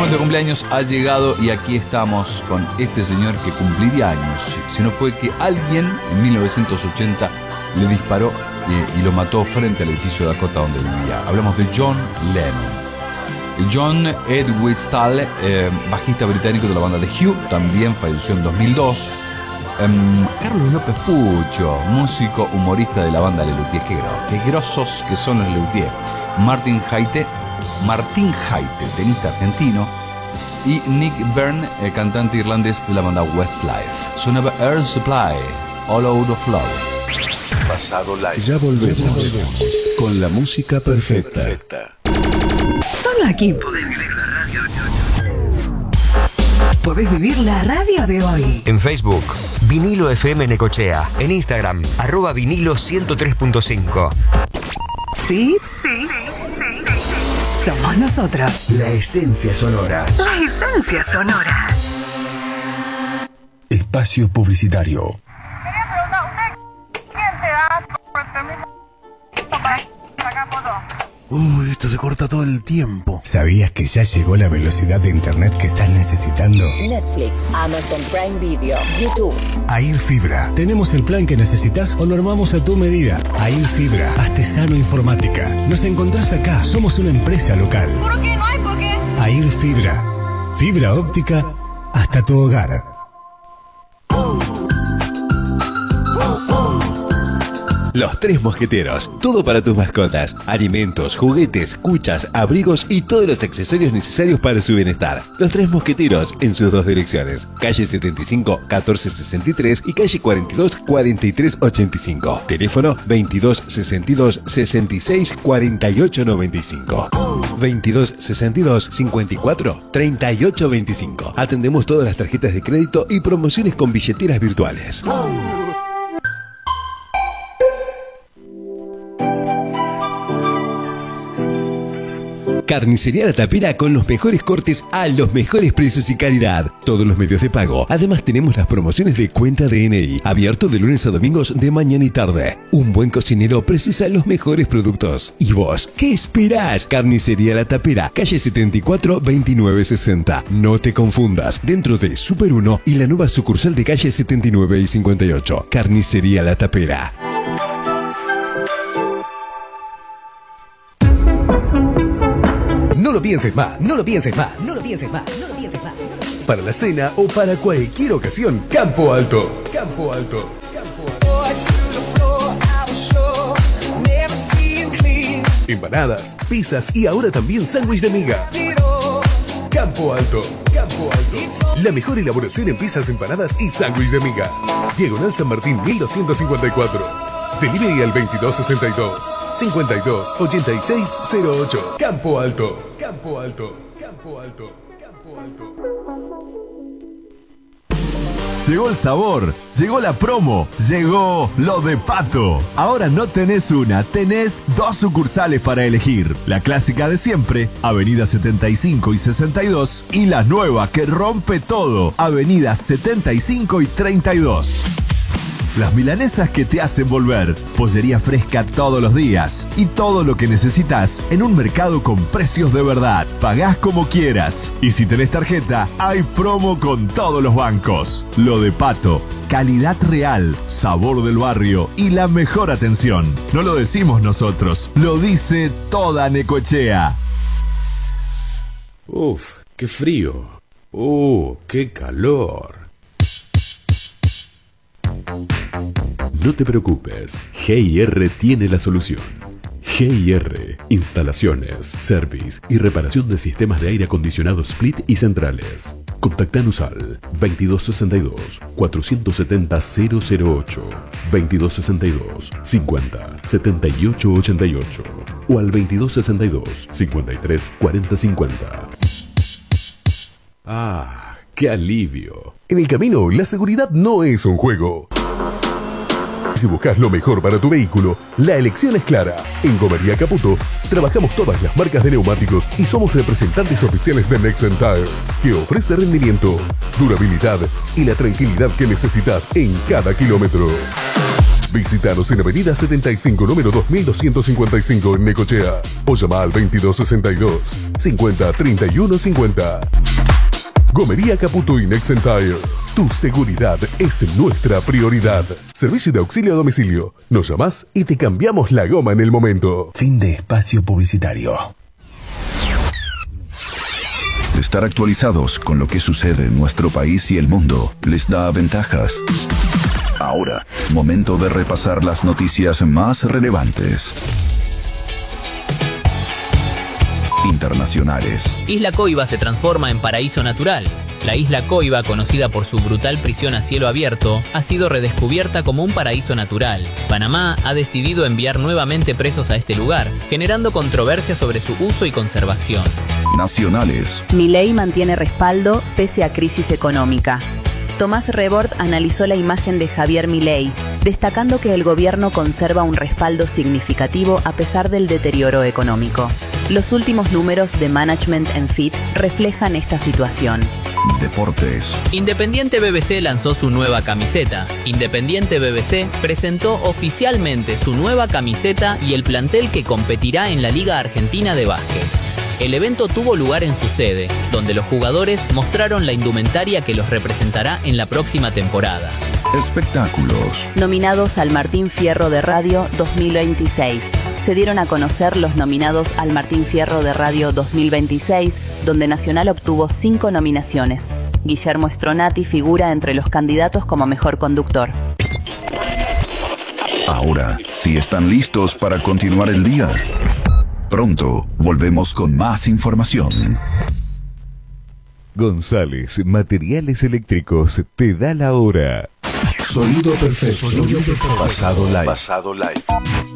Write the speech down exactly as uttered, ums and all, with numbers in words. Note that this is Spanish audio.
programa de cumpleaños ha llegado y aquí estamos con este señor que cumpliría años, si no fue que alguien en mil novecientos ochenta le disparó eh, y lo mató frente al edificio Dakota donde vivía. Hablamos de John Lennon. John Entwistle, eh, bajista británico de la banda The Who, también falleció en dos mil dos. Um, Carlos López Pucho, músico humorista de la banda Lelutier. Qué, gros, qué grosos que son los Lelutier. Martin Haite, Martín Haite, tenista argentino, y Nick Byrne, eh, cantante irlandés de la banda Westlife. Sonaba Air Supply, All Out of Love. Pasado live. Ya volvemos, ya volvemos con la música perfecta. perfecta. Solo aquí podés vivir la radio. Podés vivir la radio de hoy. En Facebook, Vinilo F M Necochea. En Instagram, arroba vinilo ciento tres punto cinco. ¿Sí? Sí. Somos nosotros. La esencia sonora. La esencia sonora. Espacio publicitario. Quería preguntar, ¿usted quién te da por el permiso para sacar fotos? Uy, esto se corta todo el tiempo. ¿Sabías que ya llegó la velocidad de internet que estás necesitando? Netflix, Amazon Prime Video, YouTube. Air Fibra. Tenemos el plan que necesitas o lo armamos a tu medida. Air Fibra, Artesano Informática. Nos encontrás acá. Somos una empresa local. ¿Por qué? No hay por qué. Air Fibra. Fibra óptica hasta tu hogar. Los Tres Mosqueteros, todo para tus mascotas, alimentos, juguetes, cuchas, abrigos y todos los accesorios necesarios para su bienestar. Los Tres Mosqueteros en sus dos direcciones, calle setenta y cinco, catorce sesenta y tres y calle cuarenta y dos, cuarenta y tres ochenta y cinco. Teléfono veintidós sesenta y dos, sesenta y seis, cuarenta y ocho noventa y cinco. veintidós sesenta y dos, cincuenta y cuatro, treinta y ocho veinticinco. Atendemos todas las tarjetas de crédito y promociones con billeteras virtuales. Carnicería La Tapera con los mejores cortes a los mejores precios y calidad. Todos los medios de pago. Además tenemos las promociones de cuenta D N I. Abierto de lunes a domingos de mañana y tarde. Un buen cocinero precisa los mejores productos. ¿Y vos? ¿Qué esperás? Carnicería La Tapera, calle setenta y cuatro, veintinueve sesenta. No te confundas. Dentro de Super uno y la nueva sucursal de calle setenta y nueve y cincuenta y ocho. Carnicería La Tapera. No lo pienses más, no lo pienses más, no lo pienses más, no lo pienses más. Para la cena o para cualquier ocasión, Campo Alto. Campo Alto. Campo Alto. Empanadas, pizzas y ahora también sándwich de miga. Campo Alto. Campo Alto. La mejor elaboración en pizzas, empanadas y sándwich de miga. Diagonal San Martín mil doscientos cincuenta y cuatro. Delivery al veintidós sesenta y dos, cincuenta y dos, ochenta y seis cero ocho. Campo Alto. Campo Alto. Campo Alto. Campo Alto. Llegó el sabor, llegó la promo, llegó lo de Pato. Ahora no tenés una, tenés dos sucursales para elegir. La clásica de siempre, Avenida setenta y cinco y sesenta y dos, y la nueva que rompe todo, Avenida setenta y cinco y treinta y dos. Las milanesas que te hacen volver, pollería fresca todos los días y todo lo que necesitas en un mercado con precios de verdad. Pagás como quieras y si tenés tarjeta, hay promo con todos los bancos. Lo de Pato, calidad real, sabor del barrio y la mejor atención. No lo decimos nosotros, lo dice toda Necochea. Uf, qué frío. Uh, qué calor. No te preocupes, G I R tiene la solución. G I R, instalaciones, service y reparación de sistemas de aire acondicionado split y centrales. Contactanos al veintidós sesenta y dos, cuatrocientos setenta, cero cero ocho, veintidós sesenta y dos, cincuenta, setenta y ocho ochenta y ocho o al veintidós sesenta y dos, cincuenta y tres, cuarenta cincuenta. Ah, qué alivio. En el camino, la seguridad no es un juego. Si buscas lo mejor para tu vehículo, la elección es clara. En Gomería Caputo trabajamos todas las marcas de neumáticos y somos representantes oficiales de Nexen Tire, que ofrece rendimiento, durabilidad y la tranquilidad que necesitas en cada kilómetro. Visítanos en Avenida setenta y cinco, número dos mil doscientos cincuenta y cinco en Necochea, o llama al veintidós sesenta y dos, cincuenta, treinta y uno cincuenta. Gomería Caputo y Nexen Tire. Tu seguridad es nuestra prioridad. Servicio de auxilio a domicilio. Nos llamás y te cambiamos la goma en el momento. Fin de espacio publicitario. Estar actualizados con lo que sucede en nuestro país y el mundo les da ventajas. Ahora, momento de repasar las noticias más relevantes. Internacionales. Isla Coiba se transforma en paraíso natural. La isla Coiba, conocida por su brutal prisión a cielo abierto, ha sido redescubierta como un paraíso natural. Panamá ha decidido enviar nuevamente presos a este lugar, generando controversia sobre su uso y conservación. Nacionales. Milei mantiene respaldo pese a crisis económica. Tomás Rebord analizó la imagen de Javier Milei, destacando que el gobierno conserva un respaldo significativo a pesar del deterioro económico. Los últimos números de Management and Fit reflejan esta situación. Deportes. Independiente B B C lanzó su nueva camiseta. Independiente B B C presentó oficialmente su nueva camiseta y el plantel que competirá en la Liga Argentina de Básquet. El evento tuvo lugar en su sede, donde los jugadores mostraron la indumentaria que los representará en la próxima temporada. Espectáculos. Nominados al Martín Fierro de Radio dos mil veintiséis. Se dieron a conocer los nominados al Martín Fierro de Radio dos mil veintiséis, donde Nacional obtuvo cinco nominaciones. Guillermo Stronati figura entre los candidatos como mejor conductor. Ahora, si están listos para continuar el día, pronto volvemos con más información. González Materiales Eléctricos te da la hora. Sonido perfecto. Sonido perfecto. Pasado live. Pasado live.